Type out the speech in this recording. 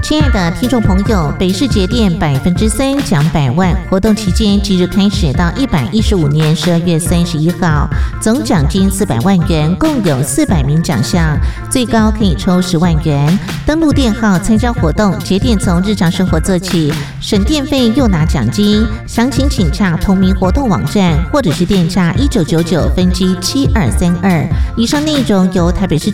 亲爱的听众朋友，北市节电3%奖100万活动期间即日开始到115年12月31号，总奖金400万元，共有400名奖项，最高可以抽10万元。登录电号参加活动，节电从日常生活做起，省电费又拿奖金。详情请洽同名活动网站，或者是电诈1999分机7232。以上内容由台北市